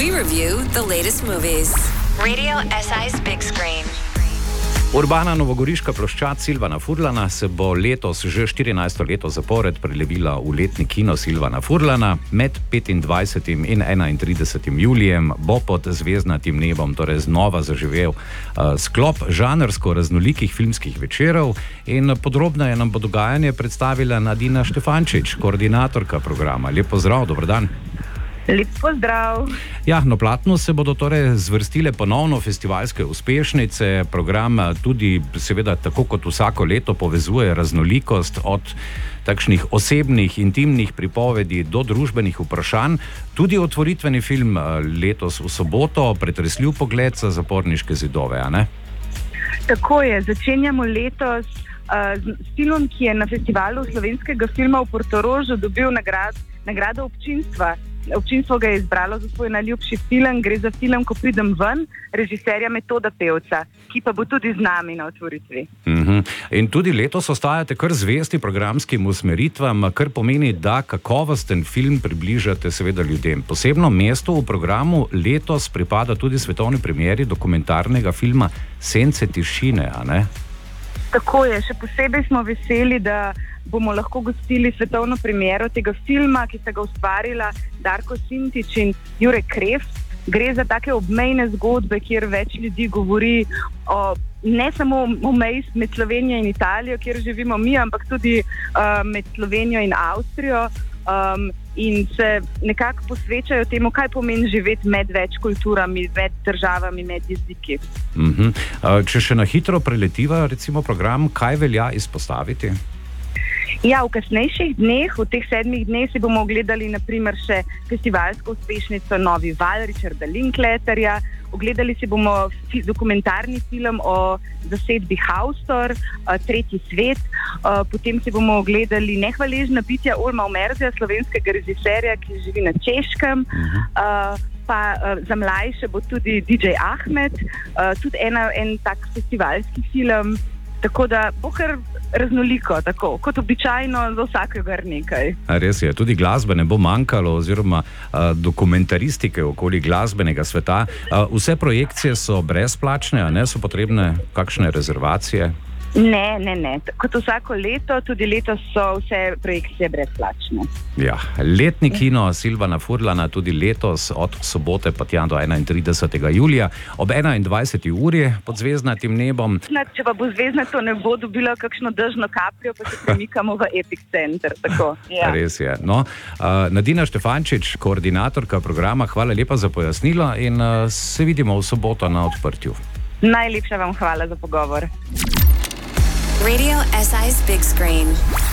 We review the latest movies. Radio SI's Big Screen. Urbana novogoriška ploščad Silvana Furlana se bo letos že 14. leto zapored prelevila v letni kino Silvana Furlana. Med 25. in 31. julijem bo pod zvezdnatim nebom torej znova zaživel sklop žanrsko raznolikih filmskih večerov in podrobneje nam bo dogajanje predstavila Nadina Štefančič, koordinatorka programa. Lep pozdrav, dober dan. Lep pozdrav. Ja, na platnu se bodo torej zvrstile ponovno festivalske uspešnice. Program tudi seveda tako kot vsako leto povezuje raznolikost od takšnih osebnih, intimnih pripovedi do družbenih vprašanj. Tudi otvoritveni film letos v soboto, pretresljiv pogled za zaporniške zidove, a ne? Tako je, začenjamo letos s filmom, ki je na festivalu slovenskega filma v Portorožu dobil nagrado občinstva. Občinstvo ga je izbralo za svoj najljubši film. Gre za film Ko pridem ven, režiserja Metoda Pevca, ki pa bo tudi z nami na otvoritvi. In tudi letos ostajate kar zvesti programskim usmeritvam, kar pomeni, da kakovosten film približate seveda ljudem. Posebno mesto v programu letos pripada tudi svetovni premieri dokumentarnega filma Sence tišine, a ne? Tako je, še posebej smo veseli, da bomo lahko gostili svetovno premiero tega filma, ki sta ga ustvarila Darko Sintič in Jure Kref. Gre za take obmejne zgodbe, kjer več ljudi govori ne samo o meji med Slovenijo in Italijo, kjer živimo mi, ampak tudi med Slovenijo in Avstrijo. In se nekako posvečajo temu, kaj pomeni živeti med več kulturami, med državami, med jeziki. Če še na hitro preletiva recimo program, kaj velja izpostaviti? Ja, v kasnejših dneh, v teh 7 dneh si bomo ogledali naprimer še festivalsko uspešnico Novi val Richarda Linklaterja, ogledali si bomo dokumentarni film o zasedbi Haustor, Tretji svet, potem si bomo ogledali Nehvaležna bitja Olma Omerzija, slovenskega režiserja, ki živi na Češkem, pa za mlajše bo tudi DJ Ahmed, tudi en tak festivalski film. Tako da bo kar raznoliko, tako kot običajno za vsakega nekaj. Res je, tudi glasbe ne bo manjkalo oziroma dokumentaristike okoli glasbenega sveta. Vse projekcije so brezplačne, a ne? So potrebne kakšne rezervacije? Ne. Kot vsako leto, tudi letos so vse projekcije brezplačne. Ja, letni kino Silvana Furlana tudi letos od sobote pa tja do 31. julija ob 21. uri pod zvezdnatim nebom. Če pa bo zvezdnato nebo dobilo kakšno dežno kapljo, pa se premikamo v Epic Center. Tako, ja. Res je. No, Nadina Štefančič, koordinatorka programa, hvala lepa za pojasnilo in se vidimo v soboto na odprtju. Najlepša vam hvala za pogovor. Radio SI's Big Screen.